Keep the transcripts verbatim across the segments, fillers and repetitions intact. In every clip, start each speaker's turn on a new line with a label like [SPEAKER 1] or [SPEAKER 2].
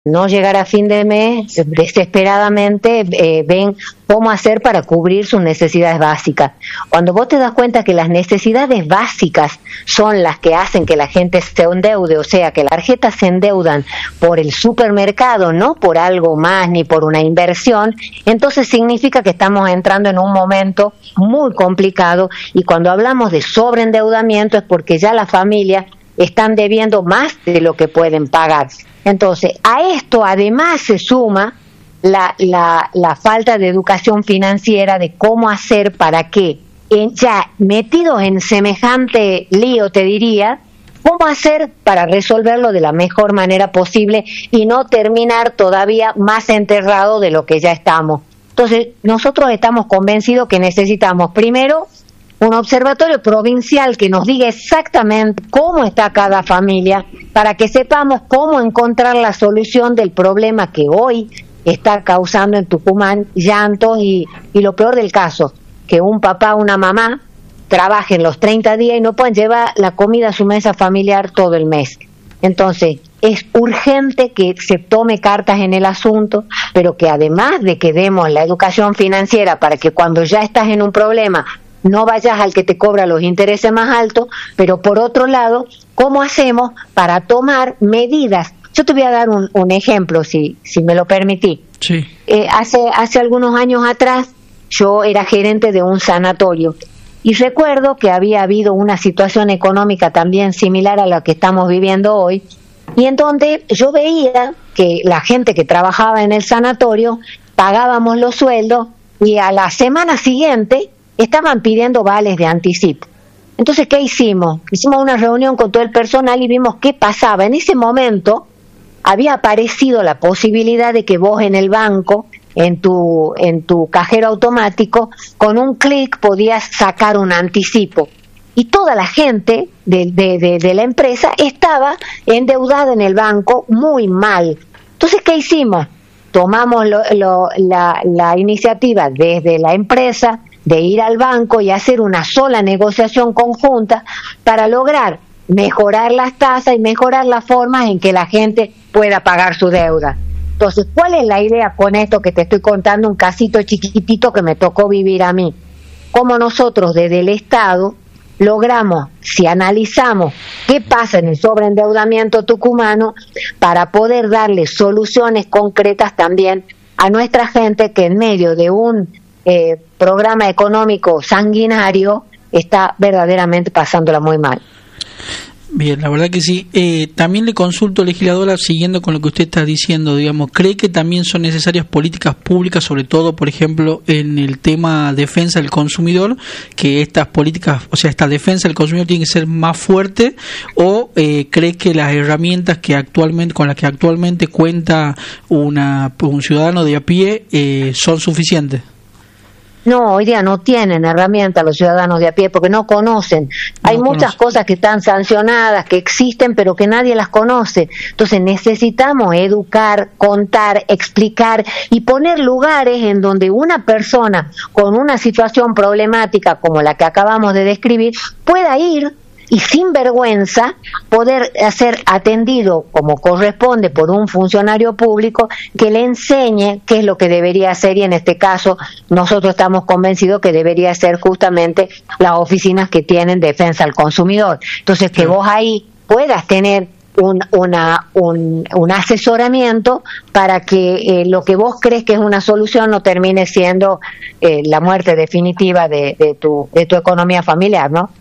[SPEAKER 1] no llegar a fin de mes, desesperadamente eh, ven cómo hacer para cubrir sus necesidades básicas. Cuando vos te das cuenta que las necesidades básicas son las que hacen que la gente se endeude, o sea, que las tarjetas se endeudan por el supermercado, no por algo más ni por una inversión, entonces significa que estamos entrando en un momento muy complicado, y cuando hablamos de sobreendeudamiento es porque ya las familias están debiendo más de lo que pueden pagar. Entonces, a esto además se suma la, la, la falta de educación financiera, de cómo hacer para que, en, ya metidos en semejante lío, te diría, cómo hacer para resolverlo de la mejor manera posible y no terminar todavía más enterrado de lo que ya estamos. Entonces, nosotros estamos convencidos que necesitamos primero un observatorio provincial que nos diga exactamente cómo está cada familia, para que sepamos cómo encontrar la solución del problema que hoy está causando en Tucumán llantos y, y lo peor del caso, que un papá o una mamá trabajen los treinta días y no puedan llevar la comida a su mesa familiar todo el mes. Entonces, es urgente que se tome cartas en el asunto, pero que además de que demos la educación financiera para que cuando ya estás en un problema no vayas al que te cobra los intereses más altos, pero por otro lado, ¿cómo hacemos para tomar medidas? Yo te voy a dar un, un ejemplo, si, si me lo permití.
[SPEAKER 2] Sí.
[SPEAKER 1] Eh, hace, hace algunos años atrás, yo era gerente de un sanatorio, y recuerdo que había habido una situación económica también similar a la que estamos viviendo hoy, y en donde yo veía que la gente que trabajaba en el sanatorio, pagábamos los sueldos, y a la semana siguiente estaban pidiendo vales de anticipo. Entonces, ¿qué hicimos? Hicimos una reunión con todo el personal y vimos qué pasaba. En ese momento había aparecido la posibilidad de que vos en el banco, en tu, en tu cajero automático, con un clic podías sacar un anticipo. Y toda la gente de, de, de, de la empresa estaba endeudada en el banco muy mal. Entonces, ¿qué hicimos? Tomamos lo, lo, la, la iniciativa desde la empresa de ir al banco y hacer una sola negociación conjunta para lograr mejorar las tasas y mejorar las formas en que la gente pueda pagar su deuda. Entonces, ¿cuál es la idea con esto que te estoy contando? Un casito chiquitito que me tocó vivir a mí. Cómo nosotros desde el Estado logramos, si analizamos qué pasa en el sobreendeudamiento tucumano, para poder darle soluciones concretas también a nuestra gente que en medio de un eh, programa económico sanguinario está verdaderamente pasándola muy mal.
[SPEAKER 2] Bien, la verdad que sí. Eh, también le consulto, legisladora, siguiendo con lo que usted está diciendo, digamos, ¿cree que también son necesarias políticas públicas, sobre todo, por ejemplo, en el tema defensa del consumidor, que estas políticas, o sea, esta defensa del consumidor tiene que ser más fuerte, o eh, cree que las herramientas que actualmente, con las que actualmente cuenta una, un ciudadano de a pie eh, son suficientes?
[SPEAKER 1] No, hoy día no tienen herramientas los ciudadanos de a pie porque no conocen. Hay no muchas conocen. cosas que están sancionadas, que existen, pero que nadie las conoce. Entonces necesitamos educar, contar, explicar y poner lugares en donde una persona con una situación problemática como la que acabamos de describir pueda ir y sin vergüenza poder ser atendido como corresponde por un funcionario público que le enseñe qué es lo que debería hacer, y en este caso nosotros estamos convencidos que debería ser justamente las oficinas que tienen defensa al consumidor. Entonces, que vos ahí puedas tener un, una, un, un asesoramiento para que eh, lo que vos crees que es una solución no termine siendo eh, la muerte definitiva de, de, tu, de tu economía familiar, ¿no?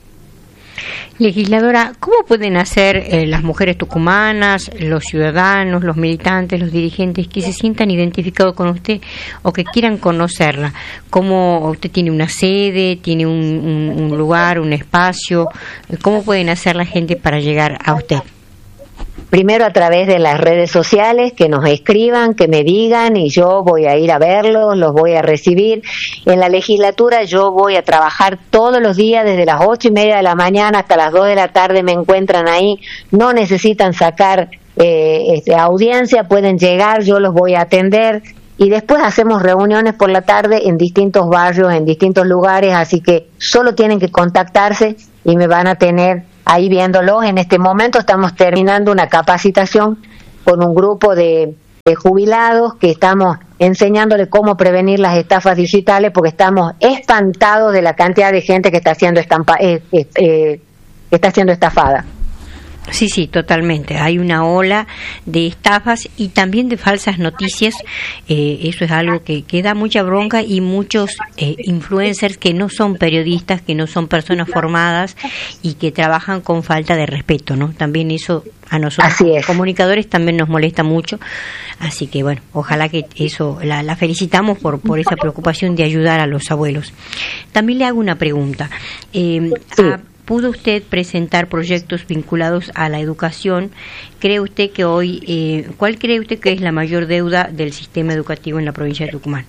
[SPEAKER 3] Legisladora, ¿cómo pueden hacer eh, las mujeres tucumanas, los ciudadanos, los militantes, los dirigentes que se sientan identificados con usted o que quieran conocerla? ¿Cómo usted tiene una sede, tiene un, un, un lugar, un espacio? ¿Cómo pueden hacer la gente para llegar a usted?
[SPEAKER 1] Primero a través de las redes sociales, que nos escriban, que me digan y yo voy a ir a verlos, los voy a recibir. En la legislatura yo voy a trabajar todos los días desde las ocho y media de la mañana hasta las dos de la tarde, me encuentran ahí, no necesitan sacar eh, este, audiencia, pueden llegar, yo los voy a atender y después hacemos reuniones por la tarde en distintos barrios, en distintos lugares, así que solo tienen que contactarse y me van a tener ahí viéndolos. En este momento estamos terminando una capacitación con un grupo de, de jubilados que estamos enseñándole cómo prevenir las estafas digitales, porque estamos espantados de la cantidad de gente que está siendo estampa, eh, eh, eh, que está siendo estafada.
[SPEAKER 3] Sí, sí, totalmente. Hay una ola de estafas y también de falsas noticias. Eh, eso es algo que, que da mucha bronca, y muchos eh, influencers que no son periodistas, que no son personas formadas y que trabajan con falta de respeto, ¿no? También eso a nosotros como comunicadores también nos molesta mucho. Así que bueno, ojalá que eso, la, la felicitamos por, por esa preocupación de ayudar a los abuelos. También le hago una pregunta. Eh,
[SPEAKER 1] sí.
[SPEAKER 3] a, ¿Pudo usted presentar proyectos vinculados a la educación? ¿Cree usted que hoy, eh, cuál cree usted que es la mayor deuda del sistema educativo en la provincia de Tucumán?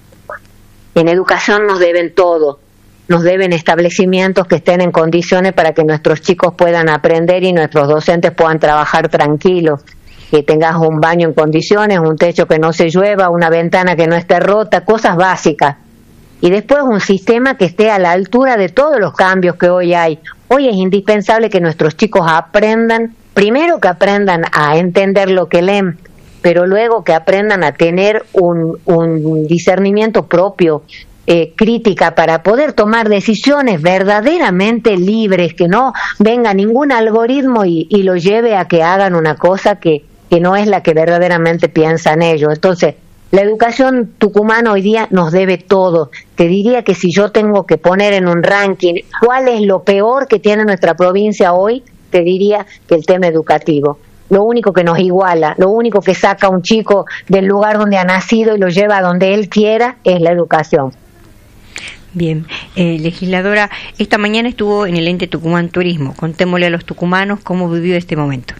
[SPEAKER 1] En educación nos deben todo, nos deben establecimientos que estén en condiciones para que nuestros chicos puedan aprender y nuestros docentes puedan trabajar tranquilos, que tengas un baño en condiciones, un techo que no se llueva, una ventana que no esté rota, cosas básicas. Y después un sistema que esté a la altura de todos los cambios que hoy hay. Hoy es indispensable que nuestros chicos aprendan, primero que aprendan a entender lo que leen, pero luego que aprendan a tener un, un discernimiento propio, eh, crítica, para poder tomar decisiones verdaderamente libres, que no venga ningún algoritmo y, y lo lleve a que hagan una cosa que, que no es la que verdaderamente piensan ellos. Entonces, la educación tucumana hoy día nos debe todo. Te diría que si yo tengo que poner en un ranking cuál es lo peor que tiene nuestra provincia hoy, te diría que el tema educativo. Lo único que nos iguala, lo único que saca a un chico del lugar donde ha nacido y lo lleva a donde él quiera es la educación.
[SPEAKER 3] Bien, eh, legisladora, esta mañana estuvo en el ente Tucumán Turismo. Contémosle a los tucumanos cómo vivió este momento.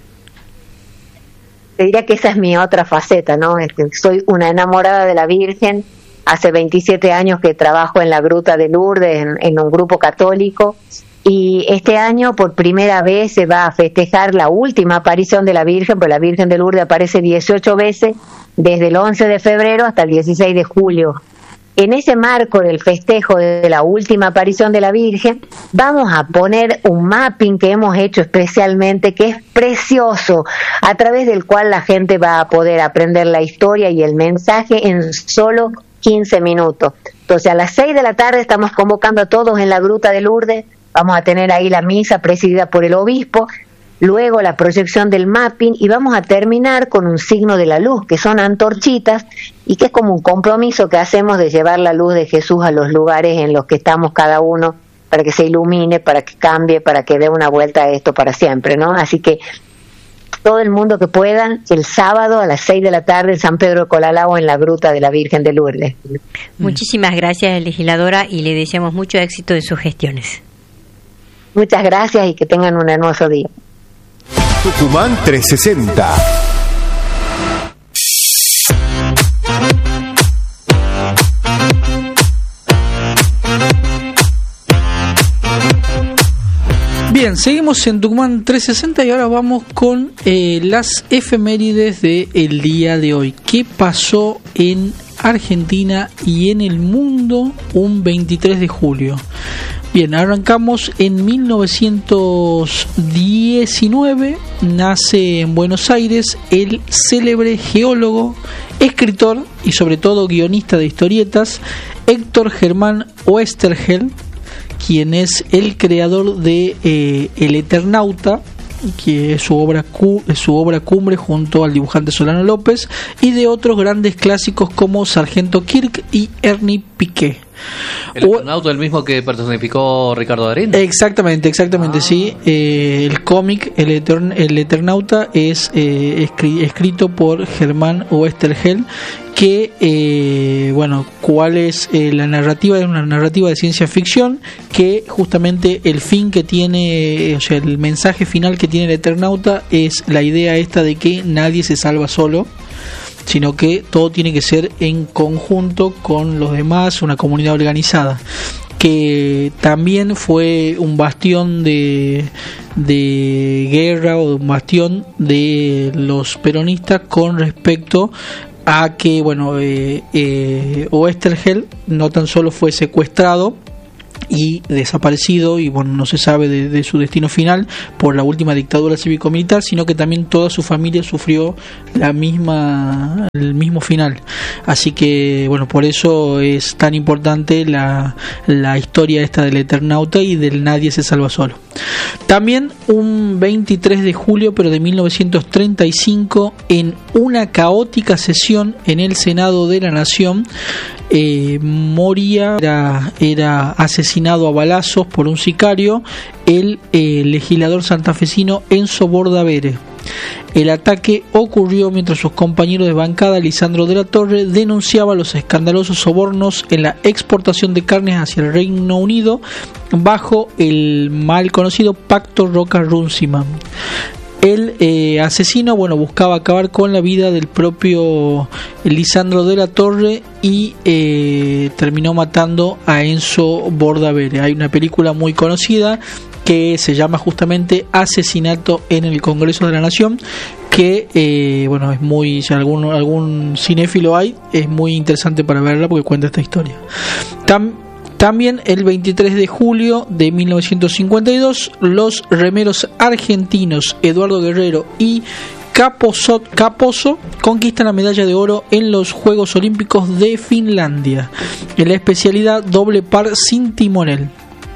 [SPEAKER 1] Te diría que esa es mi otra faceta, ¿no? Este, soy una enamorada de la Virgen. Hace veintisiete años que trabajo en la Gruta de Lourdes, en, en un grupo católico, y este año por primera vez se va a festejar la última aparición de la Virgen, porque la Virgen de Lourdes aparece dieciocho veces, desde el once de febrero hasta el dieciséis de julio. En ese marco del festejo de la última aparición de la Virgen, vamos a poner un mapping que hemos hecho especialmente, que es precioso, a través del cual la gente va a poder aprender la historia y el mensaje en solo quince minutos. Entonces, a las seis de la tarde estamos convocando a todos en la Gruta de Lourdes. Vamos a tener ahí la misa presidida por el obispo, luego la proyección del mapping, y vamos a terminar con un signo de la luz, que son antorchitas, y que es como un compromiso que hacemos de llevar la luz de Jesús a los lugares en los que estamos cada uno, para que se ilumine, para que cambie, para que dé una vuelta a esto para siempre, ¿no? Así que todo el mundo que puedan, el sábado a las seis de la tarde en San Pedro de Colalao, en la Gruta de la Virgen de Lourdes.
[SPEAKER 3] Muchísimas gracias, legisladora, y le deseamos mucho éxito en sus gestiones.
[SPEAKER 1] Muchas gracias y que tengan un hermoso día.
[SPEAKER 4] Tucumán trescientos sesenta.
[SPEAKER 2] Bien, seguimos en Tucumán trescientos sesenta y ahora vamos con eh, las efemérides del día de hoy. ¿Qué pasó en Argentina y en el mundo un veintitrés de julio? Bien, arrancamos en mil novecientos diecinueve, nace en Buenos Aires el célebre geólogo, escritor y sobre todo guionista de historietas Héctor Germán Oesterheld, quien es el creador de eh, El Eternauta, que es su obra, cu su obra cumbre junto al dibujante Solano López, y de otros grandes clásicos como Sargento Kirk y Ernie Piqué.
[SPEAKER 5] El Eternauta, el mismo que personificó Ricardo Darín.
[SPEAKER 2] Exactamente, exactamente, ah. sí. Eh, el cómic, el, Etern el Eternauta, es eh, escri escrito por Germán Oesterheld, que, eh, bueno, cuál es eh, la narrativa, es una narrativa de ciencia ficción, que justamente el fin que tiene, o sea, el mensaje final que tiene el Eternauta es la idea esta de que nadie se salva solo, sino que todo tiene que ser en conjunto con los demás, una comunidad organizada, que también fue un bastión de, de guerra o un bastión de los peronistas con respecto a que, bueno, eh, eh, Oesterheld no tan solo fue secuestrado y desaparecido, y bueno, no se sabe de, de su destino final por la última dictadura cívico-militar, sino que también toda su familia sufrió la misma el mismo final. Así que bueno, por eso es tan importante la, la historia esta del Eternauta y del Nadie se salva solo. También un veintitrés de julio pero de mil novecientos treinta y cinco, en una caótica sesión en el Senado de la Nación, eh, moría, era, era asesinado a balazos por un sicario, el eh, legislador santafesino Enzo Bordavere. El ataque ocurrió mientras sus compañeros de bancada, Lisandro de la Torre, denunciaba los escandalosos sobornos en la exportación de carnes hacia el Reino Unido bajo el mal conocido Pacto Roca-Runciman. El eh, asesino, bueno, buscaba acabar con la vida del propio Lisandro de la Torre y eh, terminó matando a Enzo Bordavere. Hay una película muy conocida que se llama justamente Asesinato en el Congreso de la Nación, que eh, bueno, es muy, si algún, algún cinéfilo hay, es muy interesante para verla porque cuenta esta historia. Tam, También el veintitrés de julio de mil novecientos cincuenta y dos, los remeros argentinos Eduardo Guerrero y Caposo, Caposo conquistan la medalla de oro en los Juegos Olímpicos de Finlandia, en la especialidad doble par sin timonel.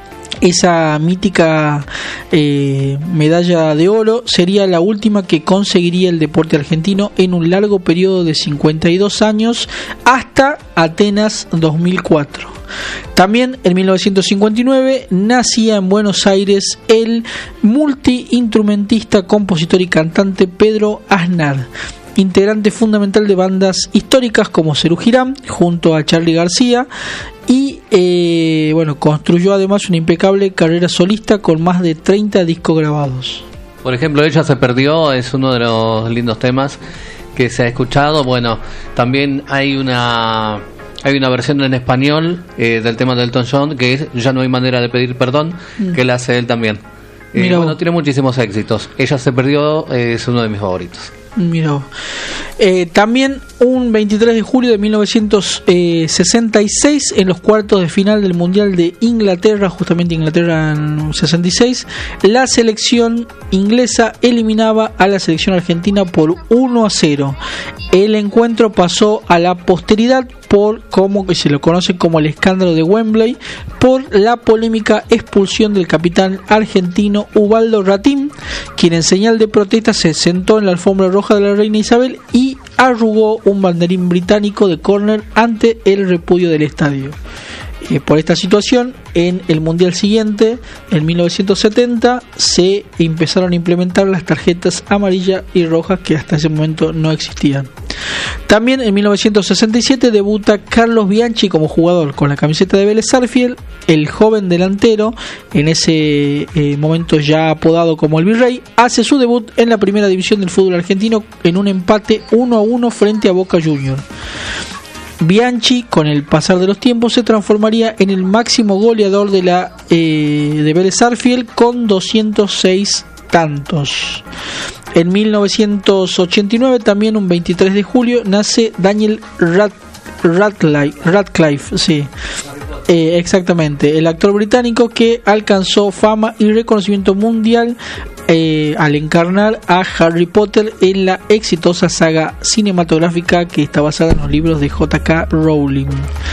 [SPEAKER 2] Esa mítica eh, medalla de oro sería la última que conseguiría el deporte argentino en un largo periodo de cincuenta y dos años, hasta Atenas dos mil cuatro. También en mil novecientos cincuenta y nueve nacía en Buenos Aires el multiinstrumentista, compositor y cantante Pedro Aznar, integrante fundamental de bandas históricas como Serú Girán junto a Charly García, y eh, bueno, construyó además una impecable carrera solista con más de treinta discos grabados.
[SPEAKER 5] Por ejemplo, Ella se perdió, es uno de los lindos temas que se ha escuchado. Bueno, también hay una hay una versión en español eh, del tema de Elton John, que es Ya no hay manera de pedir perdón, mm. que la hace él también. Eh, bueno, tiene muchísimos éxitos. Ella se perdió, eh, es uno de mis favoritos.
[SPEAKER 2] Mira, eh, también un veintitrés de julio de mil novecientos sesenta y seis, en los cuartos de final del Mundial de Inglaterra, justamente Inglaterra en sesenta y seis, la selección inglesa eliminaba a la selección argentina por uno a cero. El encuentro pasó a la posteridad por como que se lo conoce como el escándalo de Wembley, por la polémica expulsión del capitán argentino Ubaldo Ratín, quien en señal de protesta se sentó en la alfombra roja de la reina Isabel y arrugó un banderín británico de córner ante el repudio del estadio. Eh, por esta situación, en el mundial siguiente, en mil novecientos setenta, se empezaron a implementar las tarjetas amarillas y rojas que hasta ese momento no existían. También en mil novecientos sesenta y siete debuta Carlos Bianchi como jugador con la camiseta de Vélez Sarsfield. El joven delantero, en ese eh, momento ya apodado como el Virrey, hace su debut en la primera división del fútbol argentino en un empate uno a uno frente a Boca Juniors. Bianchi, con el pasar de los tiempos, se transformaría en el máximo goleador de la eh, de Vélez Sarsfield con doscientos seis tantos. En mil novecientos ochenta y nueve, también un veintitrés de julio, nace Daniel Rad, Radcliffe, Radcliffe, sí. Eh, exactamente, el actor británico que alcanzó fama y reconocimiento mundial eh, al encarnar a Harry Potter en la exitosa saga cinematográfica que está basada en los libros de J K Rowling.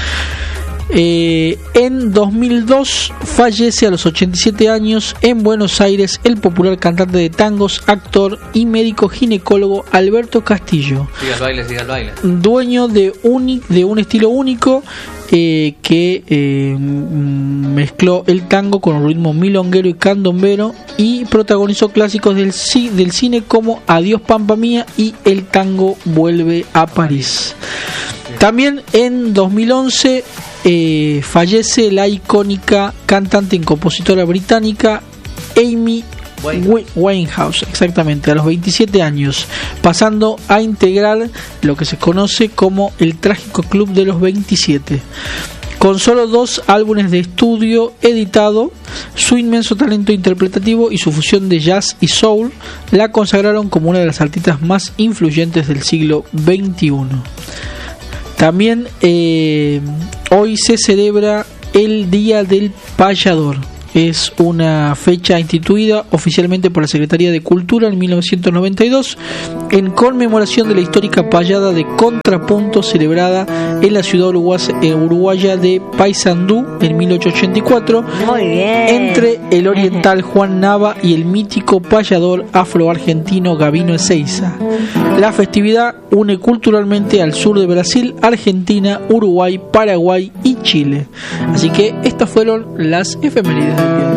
[SPEAKER 2] Eh, en dos mil dos fallece a los ochenta y siete años en Buenos Aires el popular cantante de tangos, actor y médico ginecólogo Alberto Castillo.
[SPEAKER 5] Siga el baile, siga el baile.
[SPEAKER 2] Dueño de un, de un estilo único eh, que eh, mezcló el tango con un ritmo milonguero y candombero y protagonizó clásicos del, del cine como Adiós Pampa Mía y El tango vuelve a París. También en dos mil once eh, fallece la icónica cantante y compositora británica Amy Winehouse, exactamente, a los veintisiete años, pasando a integrar lo que se conoce como el trágico club de los veintisiete. Con solo dos álbumes de estudio editado, su inmenso talento interpretativo y su fusión de jazz y soul la consagraron como una de las artistas más influyentes del siglo veintiuno. También eh, hoy se celebra el Día del Payador. Es una fecha instituida oficialmente por la Secretaría de Cultura en mil novecientos noventa y dos en conmemoración de la histórica payada de Contrapunto celebrada en la ciudad uruguaya de Paysandú en mil ochocientos ochenta y cuatro.
[SPEAKER 3] Muy bien.
[SPEAKER 2] Entre el oriental Juan Nava y el mítico payador afroargentino Gabino Ezeiza. La festividad une culturalmente al sur de Brasil, Argentina, Uruguay, Paraguay y Chile. Así que estas fueron las efemérides.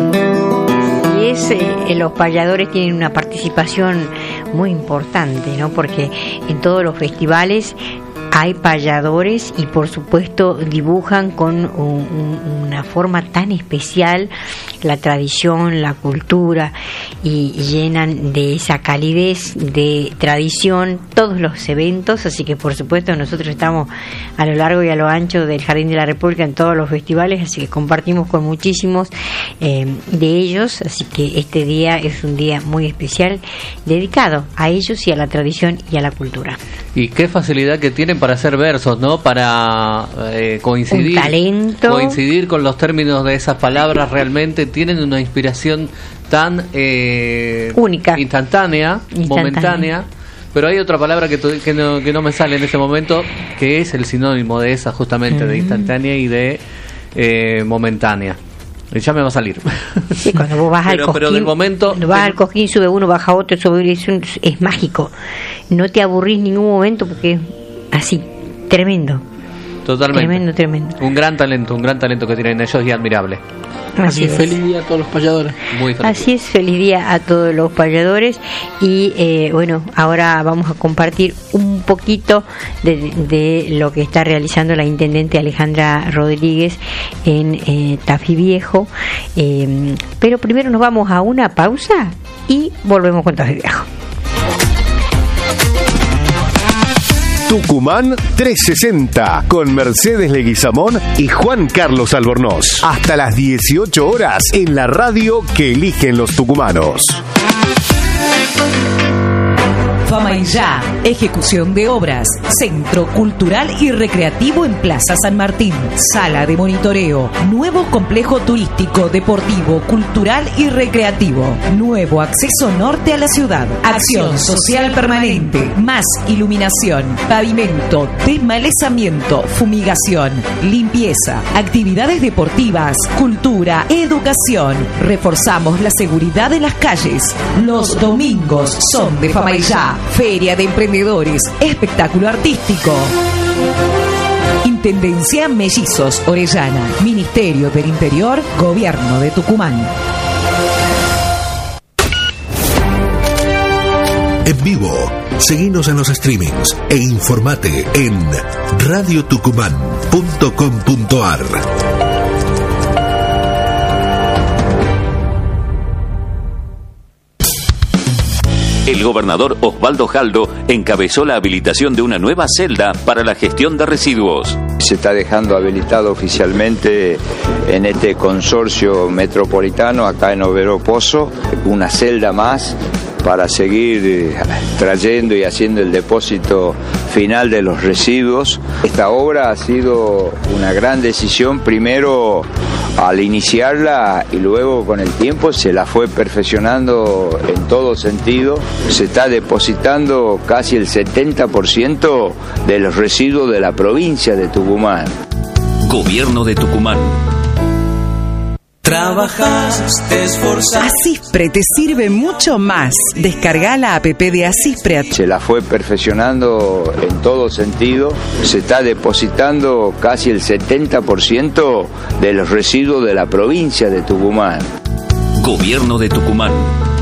[SPEAKER 3] Y es, eh, los payadores tienen una participación muy importante, ¿no? Porque en todos los festivales hay payadores y por supuesto dibujan con un, un, una forma tan especial la tradición, la cultura, y llenan de esa calidez de tradición todos los eventos. Así que por supuesto nosotros estamos a lo largo y a lo ancho del Jardín de la República en todos los festivales, así que compartimos con muchísimos eh, de ellos. Así que este día es un día muy especial dedicado a ellos y a la tradición y a la cultura.
[SPEAKER 5] Y qué facilidad que tienen para hacer versos, ¿no? Para eh, coincidir,
[SPEAKER 3] un talento.
[SPEAKER 5] coincidir con los términos de esas palabras. Realmente tienen una inspiración tan eh,
[SPEAKER 3] única,
[SPEAKER 5] instantánea, instantánea, momentánea. Pero hay otra palabra que, que, no, que no me sale en ese momento, que es el sinónimo de esa, justamente, mm. de instantánea y de eh, momentánea. Ya me va a salir.
[SPEAKER 3] Sí, cuando vos vas pero, al Cosquín,
[SPEAKER 5] pero del momento,
[SPEAKER 3] cuando vas al Cosquín, sube uno, baja otro, sube, es, un, es mágico. No te aburrís en ningún momento porque así, tremendo.
[SPEAKER 5] Totalmente.
[SPEAKER 3] Tremendo, tremendo.
[SPEAKER 5] Un gran talento, un gran talento que tienen ellos y admirable.
[SPEAKER 2] Así, Así es. Feliz día a todos los payadores.
[SPEAKER 5] Muy feliz.
[SPEAKER 3] Así es, feliz día a todos los payadores. Y eh, bueno, ahora vamos a compartir un poquito de, de lo que está realizando la intendente Alejandra Rodríguez en eh, Tafí Viejo. Eh, pero primero nos vamos a una pausa y volvemos con Tafí Viejo.
[SPEAKER 4] Tucumán trescientos sesenta con Mercedes Leguizamón y Juan Carlos Albornoz. Hasta las dieciocho horas en la radio que eligen los tucumanos.
[SPEAKER 6] Famaillá, ejecución de obras, Centro Cultural y Recreativo en Plaza San Martín, sala de monitoreo, nuevo complejo turístico, deportivo, cultural y recreativo, nuevo acceso norte a la ciudad, acción social permanente, más iluminación, pavimento, desmalezamiento, fumigación, limpieza, actividades deportivas, cultura, educación. Reforzamos la seguridad de las calles. Los domingos son de Famaillá. Feria de Emprendedores, espectáculo artístico. Intendencia Mellizos Orellana, Ministerio del Interior, Gobierno de Tucumán.
[SPEAKER 7] En vivo, seguinos en los streamings e informate en radio tucumán punto com punto ar.
[SPEAKER 8] El gobernador Osvaldo Jaldo encabezó la habilitación de una nueva celda para la gestión de residuos.
[SPEAKER 9] Se está dejando habilitado oficialmente en este consorcio metropolitano, acá en Overo Pozo, una celda más para seguir trayendo y haciendo el depósito final de los residuos. Esta obra ha sido una gran decisión, primero al iniciarla y luego con el tiempo se la fue perfeccionando en todo sentido. Se está depositando casi el setenta por ciento de los residuos de la provincia de Tucumán.
[SPEAKER 8] Gobierno de Tucumán.
[SPEAKER 10] Trabajas, te esforzas.
[SPEAKER 6] Asispre te sirve mucho más. Descarga la app de Asispre.
[SPEAKER 9] Se la fue perfeccionando en todo sentido. Se está depositando casi el setenta por ciento de los residuos de la provincia de Tucumán.
[SPEAKER 8] Gobierno de Tucumán.